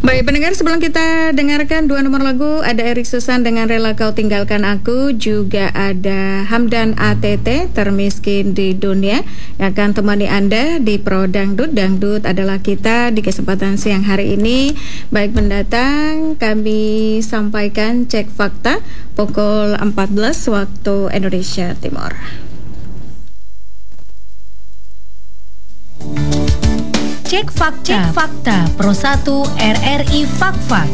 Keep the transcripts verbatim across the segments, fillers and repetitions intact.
Baik pendengar, sebelum kita dengarkan dua nomor lagu, ada Erik Susan dengan Rela Kau Tinggalkan Aku, juga ada Hamdan A T T Termiskin di Dunia yang akan temani Anda di Pro Dangdut. Dangdut adalah kita di kesempatan siang hari ini. Baik mendatang, kami sampaikan cek fakta pukul empat belas waktu Indonesia Timur. Cek fakta, Cek fakta Pro satu R R I Fak-Fak.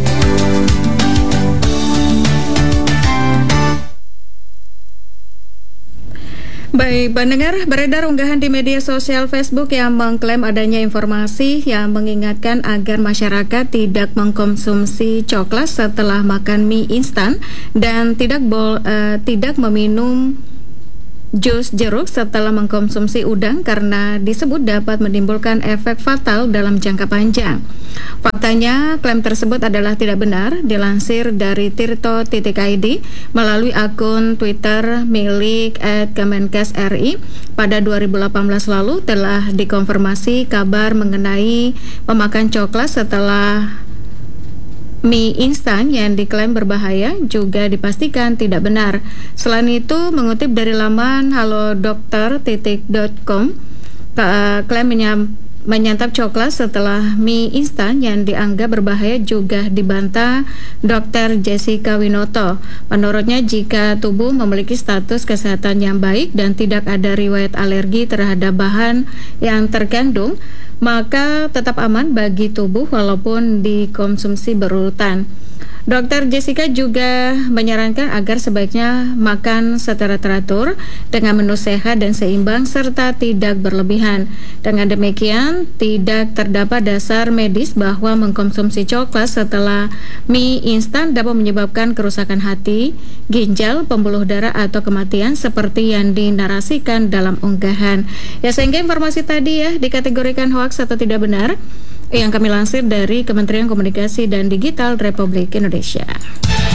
Baik, pendengar, beredar unggahan di media sosial Facebook yang mengklaim adanya informasi yang mengingatkan agar masyarakat tidak mengkonsumsi coklat setelah makan mie instan dan tidak bol, uh, tidak meminum jus jeruk setelah mengkonsumsi udang karena disebut dapat menimbulkan efek fatal dalam jangka panjang. Faktanya, klaim tersebut adalah tidak benar. Dilansir dari tirto titik I D melalui akun Twitter milik et Kemenkes R I, pada dua ribu delapan belas lalu telah dikonfirmasi kabar mengenai memakan coklat setelah mie instan yang diklaim berbahaya juga dipastikan tidak benar. Selain itu, mengutip dari laman halodokter titik com, klaim menyam, menyantap coklat setelah mie instan yang dianggap berbahaya juga dibantah dokter Jessica Winoto. Menurutnya, jika tubuh memiliki status kesehatan yang baik dan tidak ada riwayat alergi terhadap bahan yang terkandung, maka tetap aman bagi tubuh walaupun dikonsumsi berurutan. Dokter Jessica juga menyarankan agar sebaiknya makan secara teratur dengan menu sehat dan seimbang serta tidak berlebihan. Dengan demikian, tidak terdapat dasar medis bahwa mengkonsumsi coklat setelah mie instan dapat menyebabkan kerusakan hati, ginjal, pembuluh darah atau kematian seperti yang dinarasikan dalam unggahan. Ya, sehingga informasi tadi ya dikategorikan hoaks atau tidak benar, yang kami lansir dari Kementerian Komunikasi dan Digital Republik Indonesia.